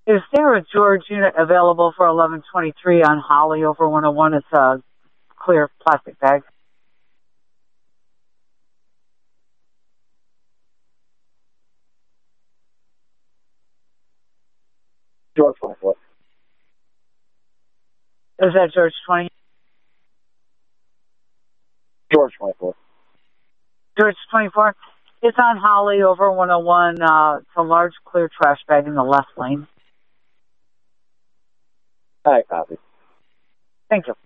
Is there a George unit available for 1123 on Holly over 101? It's a clear plastic bag. George 24. Is that George 20? George 24. George 24? It's on Holly over 101. It's a large clear trash bag in the left lane. All right, copy. Thank you.